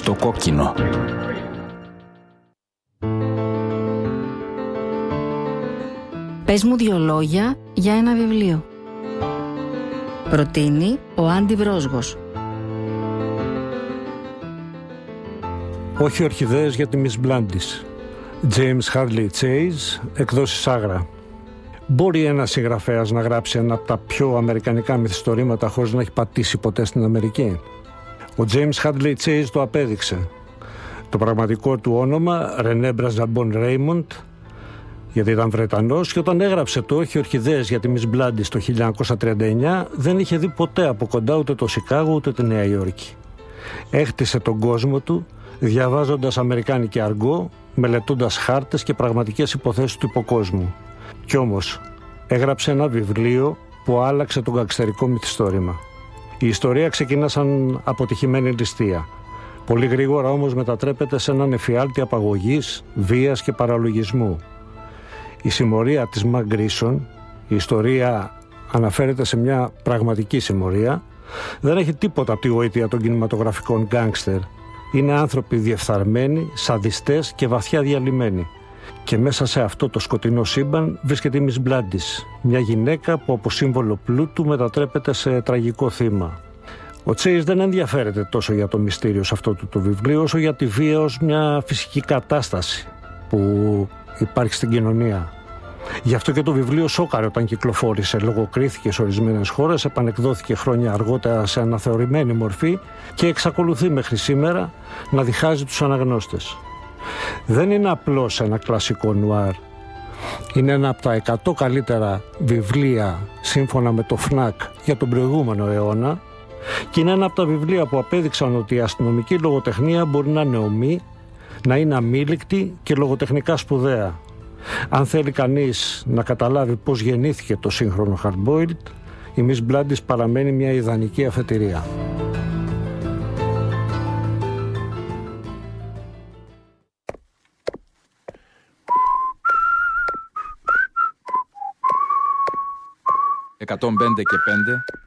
στο κόκκινο. Πες μου 2 λόγια για ένα βιβλίο. Προτείνει ο Άντι Βρόσγος. Όχι ορχιδέες για τη Miss Blandis. James Hadley Chase, εκδόσεις Άγρα. Μπορεί ένας συγγραφέας να γράψει ένα από τα πιο αμερικανικά μυθιστορήματα χωρίς να έχει πατήσει ποτέ στην Αμερική? Ο James Hadley Chase το απέδειξε. Το πραγματικό του όνομα, René Brassabon Raymond, γιατί ήταν Βρετανός, και όταν έγραψε το «Όχι ορχιδέες για τη Miss Blandis» το 1939, δεν είχε δει ποτέ από κοντά ούτε το Σικάγο ούτε τη Νέα Υόρκη. Έχτισε τον κόσμο του διαβάζοντας αμερικάνικη αργό, μελετώντας χάρτες και πραγματικές υποθέσεις του υποκόσμου. Κι όμως έγραψε ένα βιβλίο που άλλαξε το γκαγκστερικό μυθιστόρημα. Η ιστορία ξεκινά σαν αποτυχημένη ληστεία. Πολύ γρήγορα όμως μετατρέπεται σε έναν εφιάλτη απαγωγής, βίας και παραλογισμού. Η συμμορία της Μαγκ Γκρίσον, η ιστορία αναφέρεται σε μια πραγματική συμμορία, δεν έχει τίποτα από τη γοήτεια των κινηματογραφικών γκάνγκστερ. Είναι άνθρωποι διεφθαρμένοι, σαδιστές και βαθιά διαλυμένοι. Και μέσα σε αυτό το σκοτεινό σύμπαν βρίσκεται η Miss Blandis, μια γυναίκα που από σύμβολο πλούτου μετατρέπεται σε τραγικό θύμα. Ο Τσέις δεν ενδιαφέρεται τόσο για το μυστήριο σε αυτό το βιβλίο, όσο για τη βία ως μια φυσική κατάσταση που υπάρχει στην κοινωνία. Γι' αυτό και το βιβλίο σόκαρε όταν κυκλοφόρησε, λογοκρίθηκε σε ορισμένες χώρες, επανεκδόθηκε χρόνια αργότερα σε αναθεωρημένη μορφή και εξακολουθεί μέχρι σήμερα να διχάζει τους αναγνώστες. Δεν είναι απλώς ένα κλασικό νουάρ. Είναι ένα από τα 100 καλύτερα βιβλία σύμφωνα με το ΦΝΑΚ για τον προηγούμενο αιώνα και είναι ένα από τα βιβλία που απέδειξαν ότι η αστυνομική λογοτεχνία μπορεί να είναι ομή, να είναι αμήλικτη και λογοτεχνικά σπουδαία. Αν θέλει κανείς να καταλάβει πώς γεννήθηκε το σύγχρονο hardboiled, η Miss Blandis παραμένει μια ιδανική αφετηρία. «105 και 5»